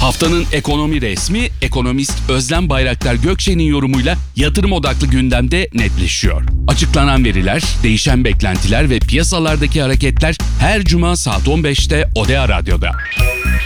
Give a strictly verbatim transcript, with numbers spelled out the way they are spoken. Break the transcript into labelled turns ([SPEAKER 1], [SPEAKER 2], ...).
[SPEAKER 1] Haftanın ekonomi resmi, ekonomist Özlem Bayraktar Gökçe'nin yorumuyla yatırım odaklı gündemde netleşiyor. Açıklanan veriler, değişen beklentiler ve piyasalardaki hareketler her cuma saat on beşte Odea Radyo'da.